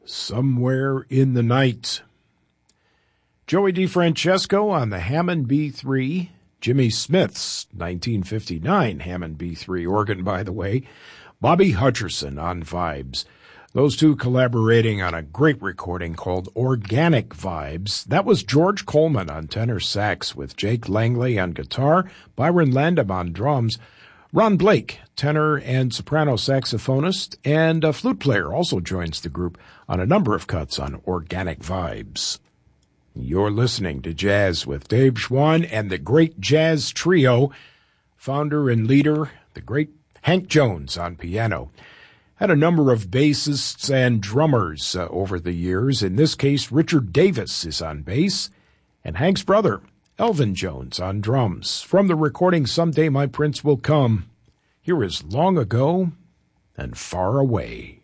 Somewhere in the Night. Joey DeFrancesco on the Hammond B3, Jimmy Smith's 1959 Hammond B3 organ, by the way, Bobby Hutcherson on vibes. Those two collaborating on a great recording called Organic Vibes. That was George Coleman on tenor sax with Jake Langley on guitar, Byron Landam on drums, Ron Blake, tenor and soprano saxophonist, and a flute player also joins the group on a number of cuts on Organic Vibes. You're listening to Jazz with Dave Schwann and the Great Jazz Trio, founder and leader, the great Hank Jones on piano. Had a number of bassists and drummers over the years. In this case, Richard Davis is on bass, and Hank's brother, Elvin Jones, on drums. From the recording Someday My Prince Will Come, here is Long Ago and Far Away.